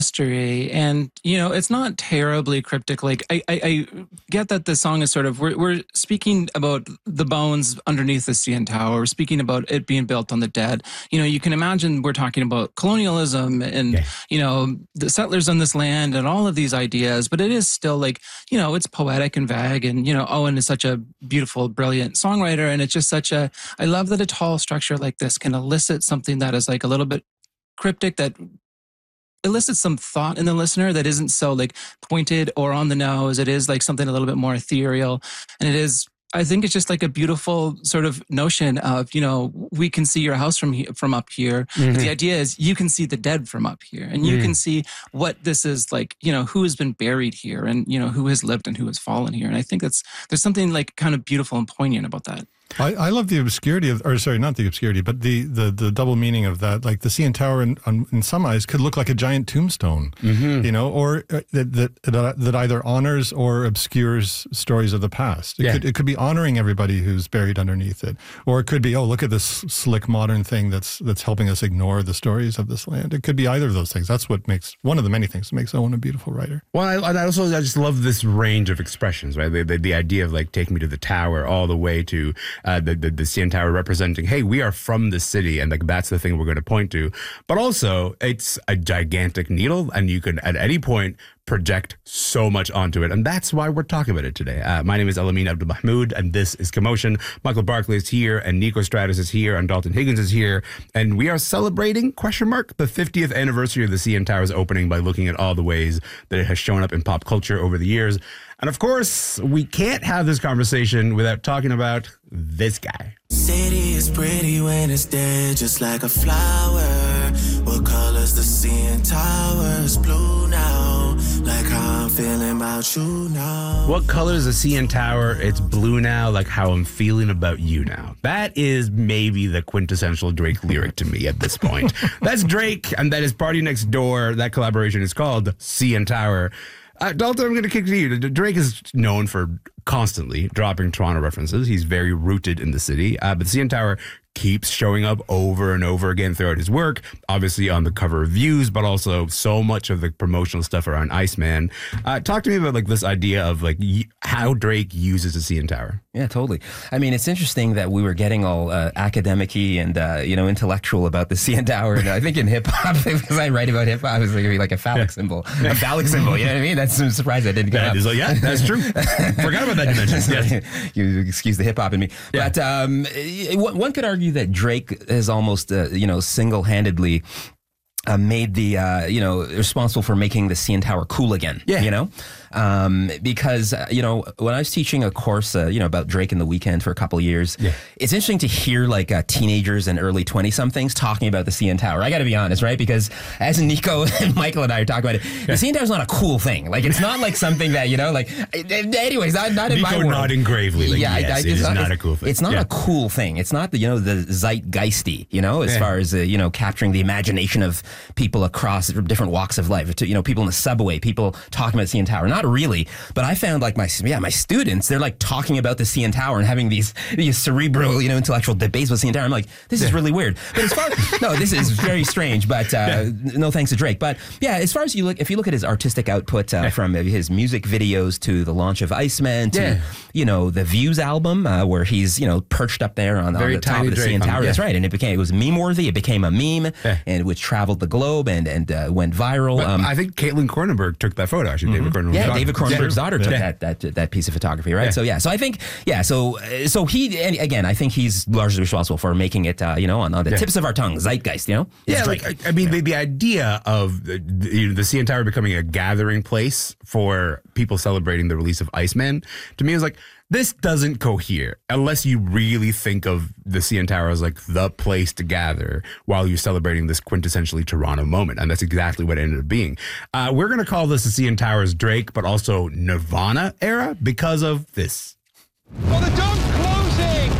mystery, and it's not terribly cryptic. Like I get that the song is sort of we're speaking about the bones underneath the CN Tower. We're speaking about it being built on the dead. You can imagine we're talking about colonialism and the settlers on this land and all of these ideas, but it is still like it's poetic and vague, and Owen is such a beautiful, brilliant songwriter, and it's just such a I love that a tall structure like this can elicit something that is like a little bit cryptic, that elicits some thought in the listener that isn't so like pointed or on the nose. It is like something a little bit more ethereal. And it is, I think it's just like a beautiful sort of notion of, we can see your house from up here. Mm-hmm. The idea is you can see the dead from up here, and you can see what this is like, who has been buried here, and, who has lived and who has fallen here. And I think there's something like kind of beautiful and poignant about that. I love the obscurity of, or sorry, not the obscurity, but the double meaning of that. Like the CN Tower in some eyes could look like a giant tombstone, or that either honors or obscures stories of the past. It could be honoring everybody who's buried underneath it, or it could be, oh, look at this slick modern thing that's helping us ignore the stories of this land. It could be either of those things. That's what makes one of the many things that makes Owen a beautiful writer. Well, I just love this range of expressions, right? The idea of like take me to the tower all the way to the CN Tower representing, hey, we are from the city, and like that's the thing we're going to point to. But also, it's a gigantic needle, and you can at any point project so much onto it, and that's why we're talking about it today. My name is Elamin Abdulmahmoud, and this is Commotion. Michael Barclay is here, and Nico Stratus is here, and Dalton Higgins is here, and we are celebrating, the 50th anniversary of the CN Tower's opening by looking at all the ways that it has shown up in pop culture over the years. And of course, we can't have this conversation without talking about this guy. City is pretty when it's dead, just like a flower. What color's the CN Tower? It's blue now, like how I'm feeling about you now. What color is the CN Tower? It's blue now, like how I'm feeling about you now. That is maybe the quintessential Drake lyric to me at this point. That's Drake, and that is Party Next Door. That collaboration is called CN Tower. Dalton, I'm going to kick to you. Drake is known for constantly dropping Toronto references. He's very rooted in the city. But CN Tower keeps showing up over and over again throughout his work, obviously on the cover of Views, but also so much of the promotional stuff around Iceman. Talk to me about like this idea of like how Drake uses the CN Tower. Yeah, totally. I mean, it's interesting that we were getting all academic-y and, intellectual about the CN Tower. And I think in hip-hop, because I write about hip-hop, it was like a phallic symbol. A phallic symbol, you know what I mean? That's I'm surprised I didn't get up. Yeah, that's true. Forgot about that dimension. Yes. You excuse the hip-hop in me. Yeah. But one could argue that Drake has almost, single-handedly made the, responsible for making the CN Tower cool again, because, when I was teaching a course, about Drake and The Weeknd for a couple of years, it's interesting to hear like teenagers and early 20-somethings talking about the CN Tower. I got to be honest, right? Because as Nico and Michael and I are talking about it, the CN Tower is not a cool thing. Like, it's not like something that, anyways, not in my Nico world. nodding gravely. Like, it is not a cool thing. It's not a cool thing. It's not the zeitgeisty, as far as, capturing the imagination of people across different walks of life, people in the subway, people talking about CN Tower. Not really, but I found like my students, they're like talking about the CN Tower and having these cerebral, intellectual debates with CN Tower. I'm like, this is really weird. But as far no, this is very strange, but no thanks to Drake. But yeah, as far as if you look at his artistic output from his music videos to the launch of Iceman to, the Views album where he's, perched up there on the top of the CN Tower. That's right. And it was meme-worthy. It became a meme and which traveled the globe and went viral. I think Caitlin Cronenberg took that photo, actually. David Cronenberg's David Cronenberg's daughter took that piece of photography, right? So I think, so he, and again, I think he's largely responsible for making it, on the tips of our tongues, zeitgeist, the idea of the CN Tower becoming a gathering place for people celebrating the release of Iceman, to me is like, this doesn't cohere unless you really think of the CN Tower as like the place to gather while you're celebrating this quintessentially Toronto moment. And that's exactly what it ended up being. We're going to call this the CN Tower's Drake, but also Nirvana era because of this. Well, the dome's closing.